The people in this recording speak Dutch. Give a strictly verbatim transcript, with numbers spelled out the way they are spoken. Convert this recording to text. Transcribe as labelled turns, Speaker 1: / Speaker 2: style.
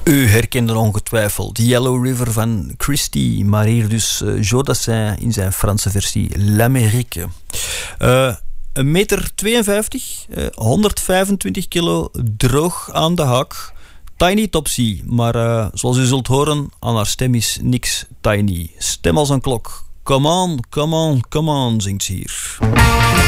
Speaker 1: U herkende ongetwijfeld Yellow River van Christie, maar hier dus uh, Joe Dassin in zijn Franse versie L'Amérique. Uh, een meter tweeënvijftig, uh, honderdvijfentwintig kilo, droog aan de haak. Tiny Topsy, maar uh, zoals u zult horen, aan haar stem is niks tiny. Stem als een klok. Come on, come on, come on, zingt ze hier.